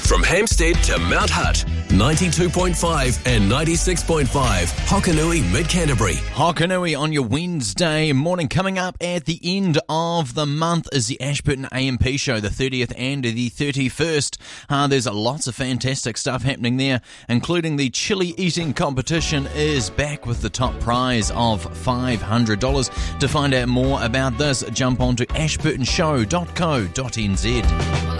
From Hampstead to Mount Hutt, 92.5 and 96.5, Hokanui, Mid-Canterbury. Hokanui on your Wednesday morning. Coming up at the end of the month is the Ashburton AMP show, the 30th and the 31st. There's lots of fantastic stuff happening there, including the chili eating competition is back with the top prize of $500. To find out more about this, jump on to ashburtonshow.co.nz.